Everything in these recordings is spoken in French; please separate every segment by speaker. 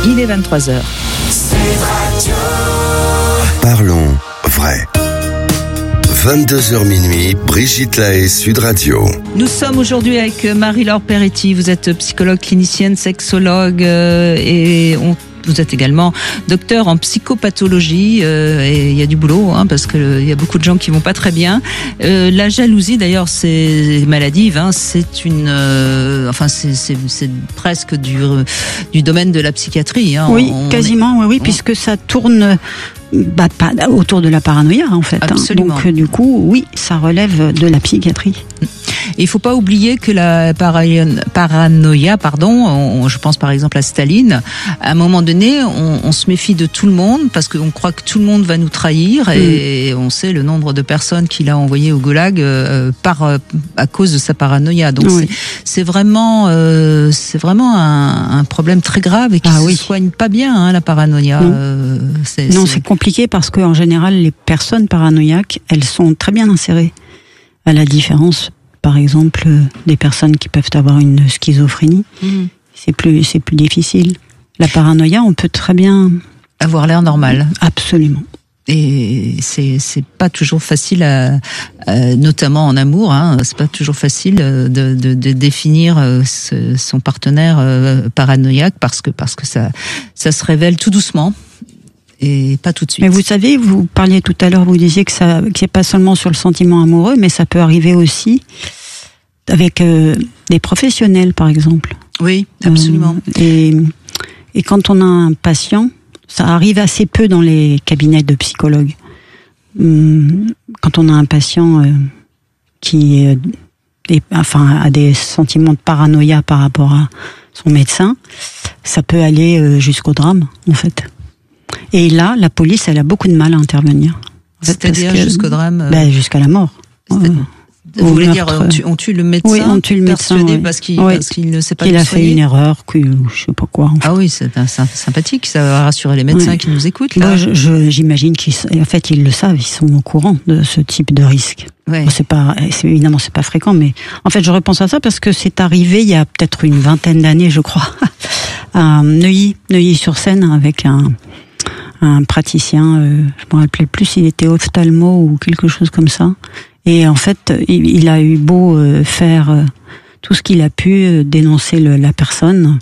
Speaker 1: Il est 23h.
Speaker 2: Parlons vrai. 22h minuit, Brigitte Lahaie, Sud Radio.
Speaker 1: Nous sommes aujourd'hui avec Marie-Laure Peretti. Vous êtes psychologue clinicienne, sexologue et vous êtes également docteur en psychopathologie et il y a du boulot parce que il y a beaucoup de gens qui vont pas très bien. La jalousie d'ailleurs c'est maladive, c'est une c'est presque du domaine de la psychiatrie.
Speaker 3: Oui, quasiment, oui, puisque ça tourne autour de la paranoïa en fait.
Speaker 1: Absolument.
Speaker 3: Donc du coup, oui, ça relève de la psychiatrie.
Speaker 1: Et il faut pas oublier que la paranoïa, je pense par exemple à Staline, à un moment donné, on se méfie de tout le monde parce qu'on croit que tout le monde va nous trahir et on sait le nombre de personnes qu'il a envoyées au goulag à cause de sa paranoïa. Donc c'est vraiment un problème très grave et qui se soigne pas bien la paranoïa.
Speaker 3: C'est compliqué parce que en général les personnes paranoïaques, elles sont très bien insérées, à la différence par exemple des personnes qui peuvent avoir une schizophrénie. C'est plus difficile. La paranoïa, on peut très bien
Speaker 1: avoir l'air normal.
Speaker 3: Absolument.
Speaker 1: Et c'est pas toujours facile notamment en amour, c'est pas toujours facile de définir son partenaire paranoïaque parce que ça se révèle tout doucement. Et pas tout de suite.
Speaker 3: Mais vous savez, vous parliez tout à l'heure, vous disiez que c'est pas seulement sur le sentiment amoureux, mais ça peut arriver aussi avec des professionnels, par exemple.
Speaker 1: Oui, absolument.
Speaker 3: Et quand on a un patient, ça arrive assez peu dans les cabinets de psychologues. Quand on a un patient qui a des sentiments de paranoïa par rapport à son médecin, ça peut aller jusqu'au drame, en fait. Et là, la police, elle a beaucoup de mal à intervenir.
Speaker 1: C'est-à-dire jusqu'au drame
Speaker 3: jusqu'à la mort.
Speaker 1: Vous voulez dire, on tue le médecin?
Speaker 3: Oui, on tue le médecin.
Speaker 1: Parce qu'il ne sait pas
Speaker 3: qu'il a fait une erreur, je sais pas quoi. En fait.
Speaker 1: Ah oui, c'est sympathique, ça va rassurer les médecins qui nous écoutent. Là.
Speaker 3: Moi, j'imagine ils le savent, ils sont au courant de ce type de risque.
Speaker 1: Ouais.
Speaker 3: Évidemment, c'est pas fréquent, mais en fait, je repense à ça parce que c'est arrivé il y a peut-être une vingtaine d'années, je crois, à Neuilly-sur-Seine, avec un praticien, je me rappelle plus s'il était ophtalmo ou quelque chose comme ça. Et en fait, il a eu beau faire tout ce qu'il a pu, dénoncer la personne,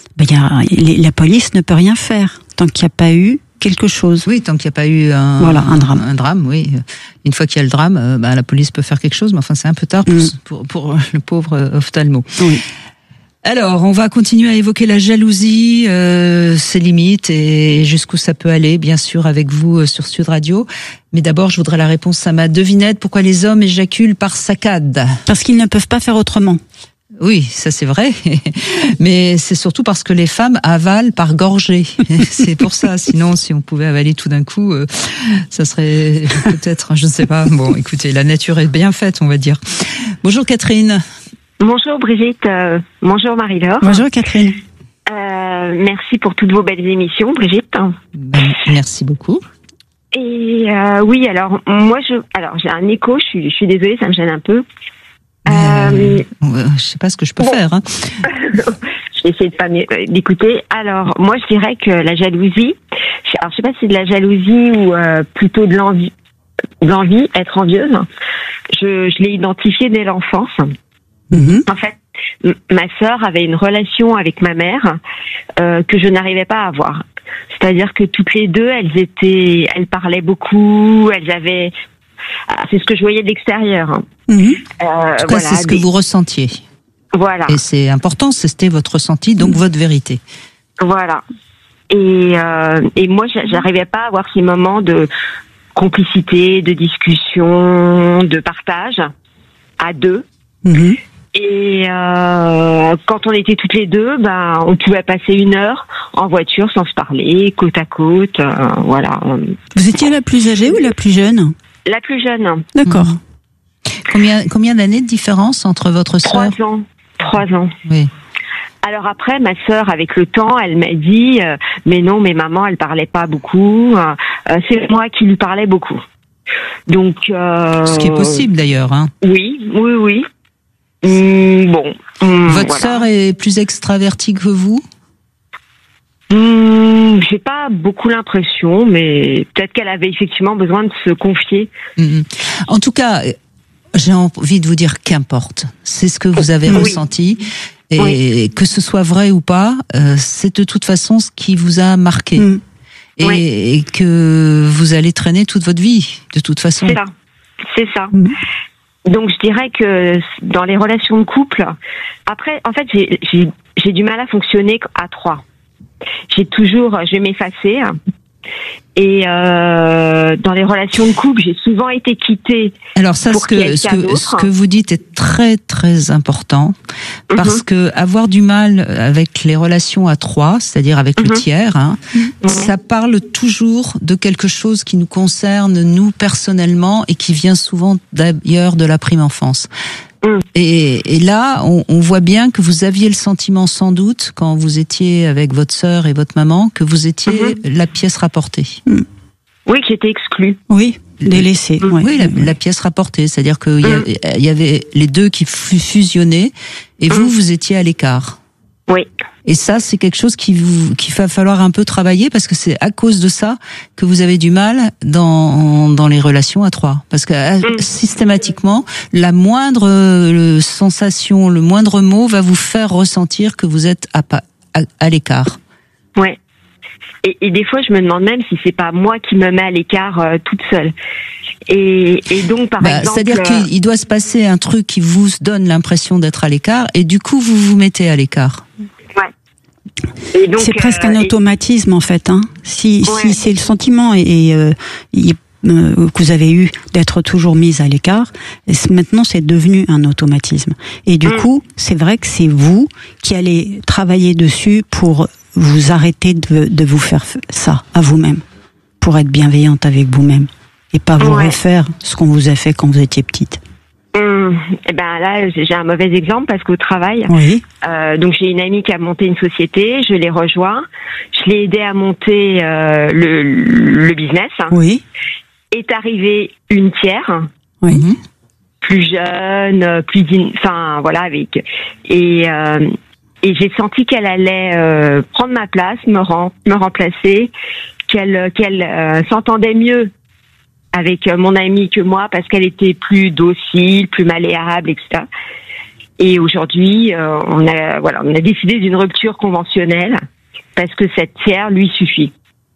Speaker 3: la police ne peut rien faire tant qu'il n'y a pas eu quelque chose.
Speaker 1: Oui, tant qu'il n'y a pas eu
Speaker 3: un drame.
Speaker 1: Un drame, oui. Une fois qu'il y a le drame, la police peut faire quelque chose, mais enfin c'est un peu tard pour le pauvre ophtalmo.
Speaker 3: Oui.
Speaker 1: Alors, on va continuer à évoquer la jalousie, ses limites et jusqu'où ça peut aller, bien sûr, avec vous sur Sud Radio. Mais d'abord, je voudrais la réponse à ma devinette. Pourquoi les hommes éjaculent par saccades?
Speaker 3: Parce qu'ils ne peuvent pas faire autrement.
Speaker 1: Oui, ça c'est vrai. Mais c'est surtout parce que les femmes avalent par gorgée. C'est pour ça. Sinon, si on pouvait avaler tout d'un coup, ça serait peut-être, je ne sais pas. Bon, écoutez, la nature est bien faite, on va dire. Bonjour Catherine.
Speaker 4: Bonjour Brigitte, bonjour Marie-Laure.
Speaker 3: Bonjour Catherine.
Speaker 4: Merci pour toutes vos belles émissions, Brigitte.
Speaker 1: Merci beaucoup.
Speaker 4: Et oui, alors moi, j'ai un écho. Je suis désolée, ça me gêne un peu.
Speaker 1: Je sais pas ce que je peux faire.
Speaker 4: Je vais essayer de pas m'écouter. Alors moi, je dirais que la jalousie. Alors je sais pas si c'est de la jalousie ou plutôt de l'envie, être envieuse. Je l'ai identifié dès l'enfance. En fait, ma sœur avait une relation avec ma mère que je n'arrivais pas à avoir. C'est-à-dire que toutes les deux, elles parlaient beaucoup, elles avaient... C'est ce que je voyais de l'extérieur.
Speaker 1: En tout cas, c'est ce que vous ressentiez.
Speaker 4: Voilà.
Speaker 1: Et c'est important, c'était votre ressenti, donc votre vérité.
Speaker 4: Voilà. Et moi, j'arrivais pas à avoir ces moments de complicité, de discussion, de partage à deux. Et quand on était toutes les deux, on pouvait passer 1 heure en voiture sans se parler, côte à côte, voilà.
Speaker 3: Vous étiez la plus âgée ou la plus jeune?
Speaker 4: La plus jeune.
Speaker 3: D'accord.
Speaker 1: Combien d'années de différence entre votre sœur?
Speaker 4: 3 ans.
Speaker 1: Oui.
Speaker 4: Alors après, ma sœur, avec le temps, elle m'a dit mais non, mais maman, elle parlait pas beaucoup. C'est moi qui lui parlais beaucoup. Donc.
Speaker 1: Ce qui est possible d'ailleurs.
Speaker 4: Oui. Bon.
Speaker 1: Votre sœur est plus extravertie que vous?
Speaker 4: J'ai pas beaucoup l'impression, mais peut-être qu'elle avait effectivement besoin de se confier.
Speaker 1: En tout cas, j'ai envie de vous dire qu'importe. C'est ce que vous avez ressenti. Et que ce soit vrai ou pas, c'est de toute façon ce qui vous a marqué. Et que vous allez traîner toute votre vie, de toute façon.
Speaker 4: C'est ça. Donc je dirais que dans les relations de couple, après, en fait, j'ai du mal à fonctionner à 3. Je vais m'effacer. Et dans les relations de couple, j'ai souvent été quittée.
Speaker 1: Alors ça, ce que vous dites est très très important, parce que avoir du mal avec les relations à 3, c'est-à-dire avec le tiers, ça parle toujours de quelque chose qui nous concerne nous personnellement et qui vient souvent d'ailleurs de la prime enfance. Et là, on voit bien que vous aviez le sentiment, sans doute, quand vous étiez avec votre sœur et votre maman, que vous étiez la pièce rapportée.
Speaker 4: Oui, que j'étais exclue.
Speaker 3: Oui, délaissée.
Speaker 1: Oui, la pièce rapportée, c'est-à-dire qu'il y avait les deux qui fusionnaient, et vous étiez à l'écart.
Speaker 4: Oui.
Speaker 1: Et ça, c'est quelque chose qu'il va falloir un peu travailler, parce que c'est à cause de ça que vous avez du mal dans les relations à 3. Parce que systématiquement, la moindre sensation, le moindre mot va vous faire ressentir que vous êtes à l'écart.
Speaker 4: Ouais. Et des fois, je me demande même si c'est pas moi qui me mets à l'écart toute seule. Et donc, par exemple...
Speaker 1: C'est-à-dire qu'il doit se passer un truc qui vous donne l'impression d'être à l'écart, et du coup, vous vous mettez à l'écart.
Speaker 4: Ouais. Et donc,
Speaker 3: c'est presque un automatisme, en fait. Si c'est le sentiment que vous avez eu d'être toujours mise à l'écart, maintenant c'est devenu un automatisme. Et du coup, c'est vrai que c'est vous qui allez travailler dessus pour vous arrêter de vous faire ça à vous-même, pour être bienveillante avec vous-même et pas vous refaire ce qu'on vous a fait quand vous étiez petite.
Speaker 4: Et ben là, j'ai un mauvais exemple parce qu'au travail, donc j'ai une amie qui a monté une société, je l'ai rejoint, je l'ai aidé à monter le business.
Speaker 3: Oui.
Speaker 4: Est arrivée une tiers, plus jeune, enfin voilà, avec et j'ai senti qu'elle allait prendre ma place, me remplacer, qu'elle s'entendait mieux avec mon amie que moi parce qu'elle était plus docile, plus malléable, etc. Et aujourd'hui, on a décidé d'une rupture conventionnelle parce que cette tiers lui suffit.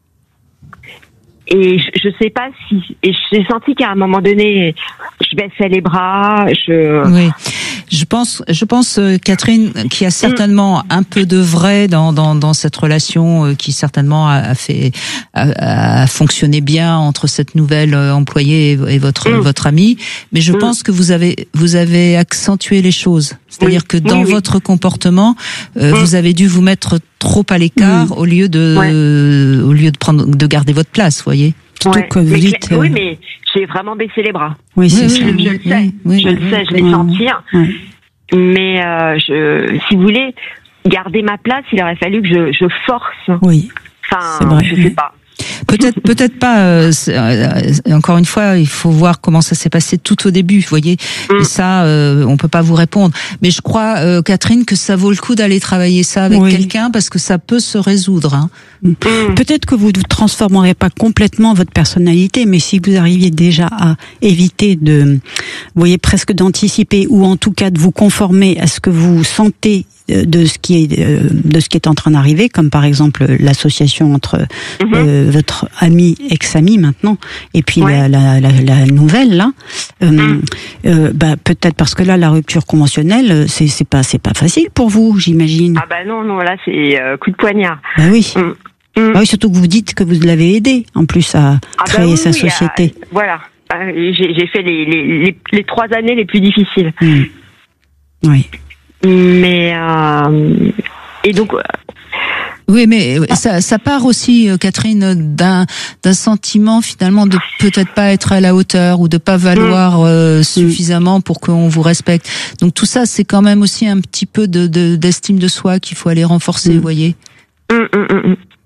Speaker 4: Et je sais pas et j'ai senti qu'à un moment donné, je baissais les bras,
Speaker 1: Oui. Je pense, Catherine, qu'il y a certainement un peu de vrai dans cette relation qui certainement a fonctionné bien entre cette nouvelle employée et votre amie. Mais je pense que vous avez accentué les choses. C'est-à-dire que dans votre comportement, vous avez dû vous mettre trop à l'écart au lieu de garder votre place, vous voyez.
Speaker 3: Surtout que vous dites.
Speaker 4: Oui, mais j'ai vraiment baissé les bras.
Speaker 3: Oui, c'est ça.
Speaker 4: Je le sais. Je le sais, je l'ai senti. Mais si vous voulez garder ma place, il aurait fallu que je force.
Speaker 3: Oui.
Speaker 4: Enfin, je sais pas.
Speaker 1: Peut-être pas. Encore une fois, il faut voir comment ça s'est passé tout au début, vous voyez. Et ça, on peut pas vous répondre. Mais je crois, Catherine, que ça vaut le coup d'aller travailler ça avec quelqu'un parce que ça peut se résoudre.
Speaker 3: Peut-être que vous ne transformerez pas complètement votre personnalité, mais si vous arriviez déjà à éviter vous voyez, presque d'anticiper ou en tout cas de vous conformer à ce que vous sentez de ce qui est en train d'arriver, comme par exemple l'association entre votre ami, ex-ami maintenant, et puis la nouvelle là, peut-être parce que là la rupture conventionnelle, c'est pas facile pour vous, j'imagine.
Speaker 4: Ah bah non, là c'est coup de poignard.
Speaker 3: Bah oui. Ah oui, surtout que vous dites que vous l'avez aidé en plus à créer sa société.
Speaker 4: Voilà. J'ai fait les 3 années les plus difficiles.
Speaker 3: Oui.
Speaker 4: Mais et donc
Speaker 1: oui, mais ça part aussi, Catherine, d'un sentiment finalement de peut-être pas être à la hauteur ou de pas valoir suffisamment pour qu'on vous respecte. Donc tout ça, c'est quand même aussi un petit peu d'estime de soi qu'il faut aller renforcer, vous voyez.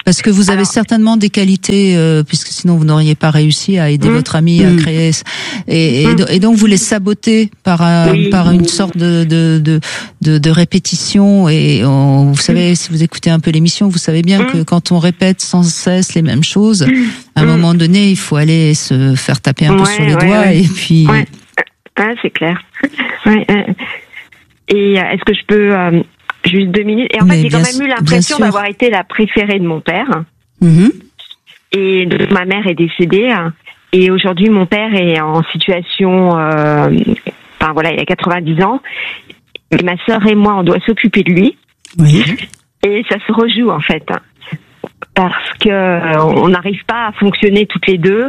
Speaker 1: Parce que vous avez certainement des qualités, puisque sinon vous n'auriez pas réussi à aider votre ami à créer, et donc vous les sabotez par une sorte de répétition. Et vous savez, si vous écoutez un peu l'émission, vous savez bien que quand on répète sans cesse les mêmes choses, à un moment donné, il faut aller se faire taper un peu sur les doigts, et puis.
Speaker 4: Ouais, c'est clair. Et est-ce que je peux juste 2 minutes. Et en fait, j'ai quand même eu l'impression d'avoir été la préférée de mon père. Et donc, ma mère est décédée. Et aujourd'hui, mon père est en situation... Enfin, voilà, il a 90 ans. Et ma sœur et moi, on doit s'occuper de lui.
Speaker 3: Oui.
Speaker 4: Et ça se rejoue, en fait. Parce que on n'arrive pas à fonctionner toutes les deux.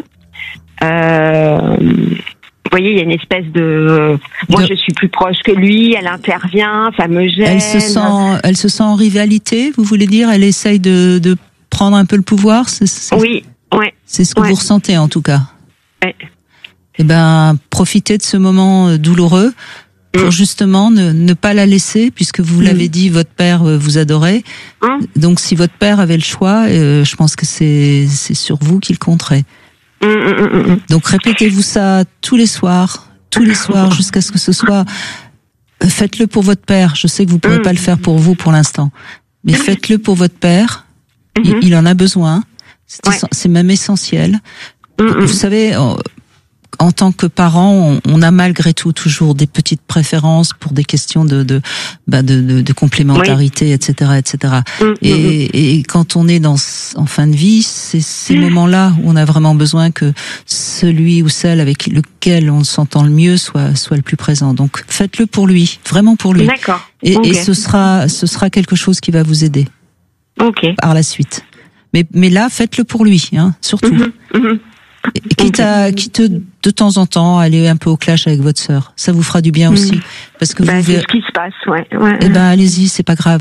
Speaker 4: Vous voyez, il y a une espèce de... Moi, je suis plus proche que lui, elle intervient, ça me gêne.
Speaker 1: Elle se sent en rivalité, vous voulez dire? Elle essaye de prendre un peu le pouvoir?
Speaker 4: Oui, ouais.
Speaker 1: C'est ce que vous ressentez, en tout cas.
Speaker 4: Ouais.
Speaker 1: Eh ben, profitez de ce moment douloureux pour justement ne pas la laisser, puisque vous l'avez dit, votre père vous adorait. Donc, si votre père avait le choix, je pense que c'est sur vous qu'il compterait. Donc répétez-vous ça tous les soirs, jusqu'à ce que ce soit. Faites-le pour votre père. Je sais que vous pourrez pas le faire pour vous pour l'instant, mais faites-le pour votre père. Il en a besoin. C'est même essentiel. Vous savez, en tant que parent, on a malgré tout toujours des petites préférences pour des questions de complémentarité, etc., etc. Et quand on est en fin de vie, c'est ces moments-là où on a vraiment besoin que celui ou celle avec lequel on s'entend le mieux soit le plus présent. Donc faites-le pour lui, vraiment pour lui.
Speaker 4: D'accord.
Speaker 1: Et ce sera quelque chose qui va vous aider. Par la suite. Mais là, faites-le pour lui, surtout. Quitte de temps en temps aller un peu au clash avec votre sœur, ça vous fera du bien aussi, parce que
Speaker 4: c'est ce qui se passe,
Speaker 1: Eh ben allez-y, c'est pas grave.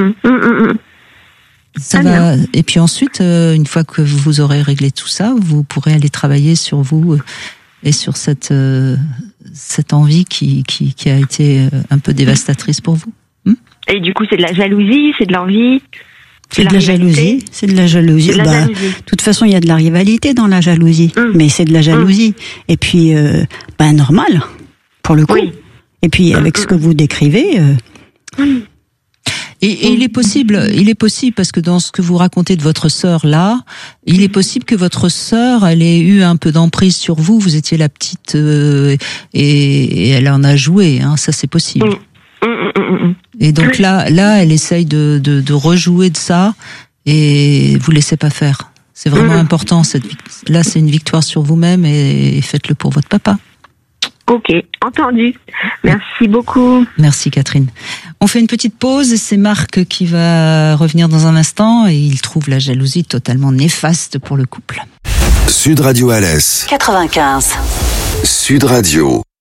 Speaker 1: Ça va. Et puis ensuite, une fois que vous aurez réglé tout ça, vous pourrez aller travailler sur vous et sur cette envie qui a été un peu dévastatrice pour vous.
Speaker 4: Et du coup, c'est de la jalousie, c'est de l'envie.
Speaker 3: C'est de la jalousie. C'est de la jalousie. De toute façon, il y a de la rivalité dans la jalousie, mais c'est de la jalousie. Et puis, normal, pour le coup. Et puis, avec ce que vous décrivez.
Speaker 1: Et il est possible, parce que dans ce que vous racontez de votre sœur là, il est possible que votre sœur, elle ait eu un peu d'emprise sur vous. Vous étiez la petite et elle en a joué. Ça, c'est possible. Et donc là, elle essaye de rejouer de ça, et vous laissez pas faire. C'est vraiment important. Là, c'est une victoire sur vous-même, et faites-le pour votre papa.
Speaker 4: Ok, entendu. Merci beaucoup.
Speaker 1: Merci Catherine. On fait une petite pause, et c'est Marc qui va revenir dans un instant, et il trouve la jalousie totalement néfaste pour le couple.
Speaker 2: Sud Radio Alès
Speaker 5: 95.
Speaker 2: Sud Radio.